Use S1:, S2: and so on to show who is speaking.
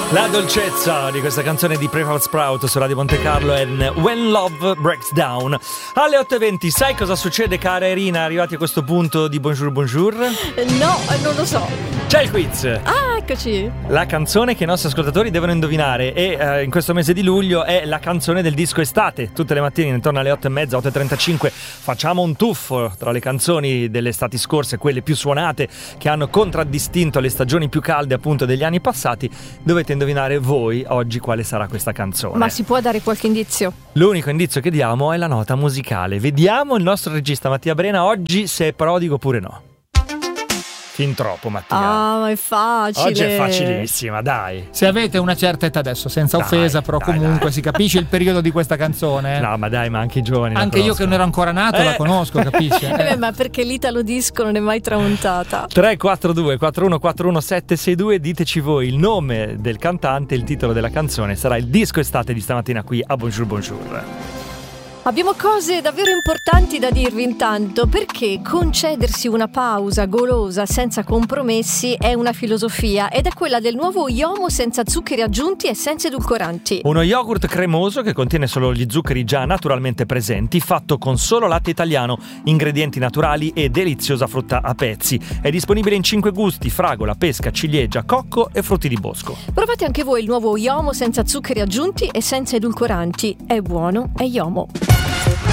S1: La dolcezza di questa canzone di Prefab Sprout su Radio Monte Carlo è When Love Breaks Down. Alle 8:20, sai cosa succede, cara Irina, arrivati a questo punto di Bonjour Bonjour?
S2: No, non lo so.
S1: C'è il quiz!
S2: Ah, eccoci!
S1: La canzone che i nostri ascoltatori devono indovinare e in questo mese di luglio è la canzone del disco estate. Tutte le mattine intorno alle 8:30, 8:35 facciamo un tuffo tra le canzoni delle estati scorse, quelle più suonate che hanno contraddistinto le stagioni più calde appunto degli anni passati. Dovete indovinare voi oggi quale sarà questa canzone.
S2: Ma si può dare qualche indizio?
S1: L'unico indizio che diamo è la nota musicale. Vediamo il nostro regista Mattia Brena oggi se è prodigo oppure no. Fin troppo, Mattia.
S2: Ah, ma è facile.
S1: Oggi è facilissima, dai.
S3: Se avete una certa età adesso, senza offesa, però comunque si capisce il periodo di questa canzone.
S1: No, ma dai, ma anche i giovani.
S3: Anche io che non ero ancora nato la conosco, capisci?
S2: Ma perché l'Italo Disco non è mai tramontata.
S1: 342 4141 762, diteci voi il nome del cantante, il titolo della canzone. Sarà il disco estate di stamattina qui a Bonjour Bonjour.
S2: Abbiamo cose davvero importanti da dirvi intanto, perché concedersi una pausa golosa senza compromessi è una filosofia ed è quella del nuovo Yomo senza zuccheri aggiunti e senza edulcoranti.
S1: Uno yogurt cremoso che contiene solo gli zuccheri già naturalmente presenti, fatto con solo latte italiano, ingredienti naturali e deliziosa frutta a pezzi. È disponibile in 5 gusti: fragola, pesca, ciliegia, cocco e frutti di bosco.
S2: Provate anche voi il nuovo Yomo senza zuccheri aggiunti e senza edulcoranti. È buono, è Yomo.